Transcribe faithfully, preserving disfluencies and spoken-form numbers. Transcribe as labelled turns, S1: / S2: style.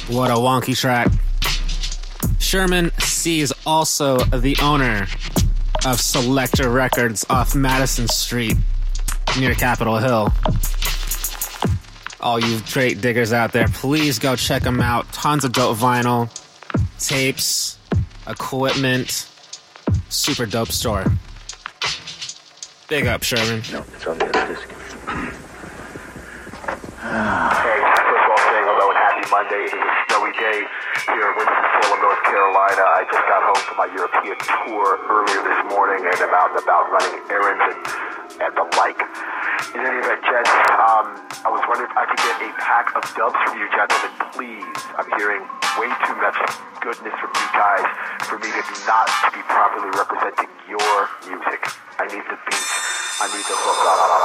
S1: What a wonky track. Sherman C is also the owner of Selector Records off Madison Street near Capitol Hill. All you Drake diggers out there, please go check them out. Tons of dope vinyl, tapes, equipment. Super dope store. Big up, Sherman.
S2: No, it's on the other disc.
S3: Hey, first of all, saying hello and happy Monday. It is a snowy day here in Winston-Salem, North Carolina. I just got home from my European tour earlier this morning and I'm out and about running errands and, and the like. In any event, gents, um, I was wondering if I could get a pack of dubs from you gentlemen, please. I'm hearing way too much goodness from you guys for me to not to be properly representing your music. I need the beat. I need the hook.